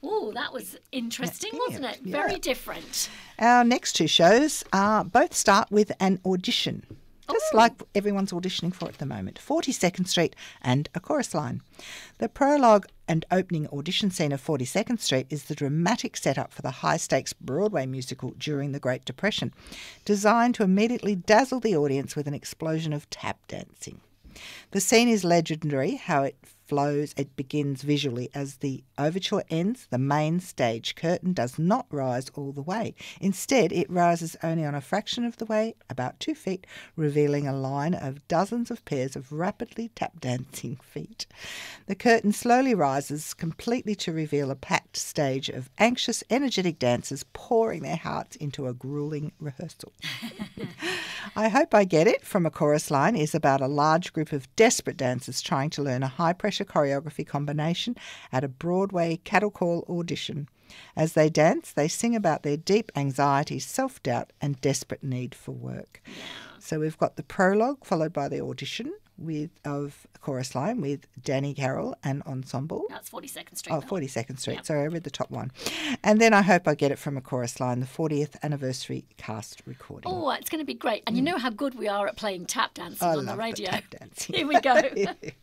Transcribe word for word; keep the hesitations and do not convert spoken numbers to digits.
Oh, that was interesting, Yeah, wasn't it? yeah. Very different. Our next two shows are both start with an audition, just Oh. like everyone's auditioning for at the moment. forty-second Street and A Chorus Line. The prologue and opening audition scene of forty-second Street is the dramatic setup for the high-stakes Broadway musical during the Great Depression, designed to immediately dazzle the audience with an explosion of tap dancing. The scene is legendary, how it flows, it begins visually. As the overture ends, the main stage curtain does not rise all the way. Instead, it rises only on a fraction of the way, about two feet, revealing a line of dozens of pairs of rapidly tap-dancing feet. The curtain slowly rises completely to reveal a packed stage of anxious, energetic dancers pouring their hearts into a grueling rehearsal. I Hope I Get It from A Chorus Line is about a large group of desperate dancers trying to learn a high-pressure choreography combination at a Broadway cattle call audition. As they dance, they sing about their deep anxiety, self-doubt and desperate need for work. So we've got the prologue followed by the audition with of A Chorus Line with Danny Carroll and ensemble. That's forty-second Street. Oh, Mel. forty-second Street. Yep. Sorry, I read the top one. And then I Hope I Get It from A Chorus Line, the fortieth anniversary cast recording. Oh, it's going to be great. And you know how good we are at playing tap dancing I on love the radio. the tap dancing. Here we go.